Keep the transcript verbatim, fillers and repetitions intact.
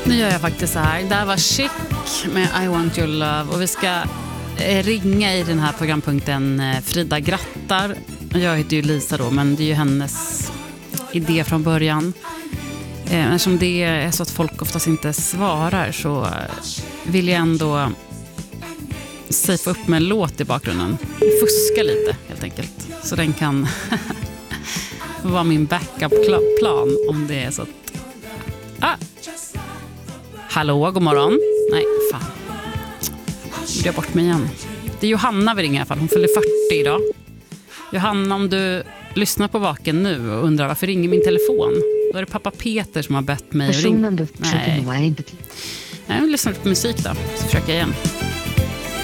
Nu gör jag faktiskt så här. Det här var Chic med I Want Your Love. Och vi ska ringa i den här programpunkten Frida Grattar. Jag heter ju Lisa då, men det är ju hennes idé från början. Eftersom det är så att folk oftast inte svarar, så vill jag ändå safea upp med en låt i bakgrunden. Fuska lite helt enkelt. Så den kan vara min backup-plan om det är så att... Ah! Hallå, god morgon. Nej, fan. Gjorde jag bort mig igen. Det är Johanna vi ringer i alla fall. Hon fyller fyrtio idag. Johanna, om du lyssnar på Vaken nu och undrar varför ringer min telefon, då är det pappa Peter som har bett mig att ringa. Nej. Nej, jag lyssnar på musik då. Så försöker jag igen.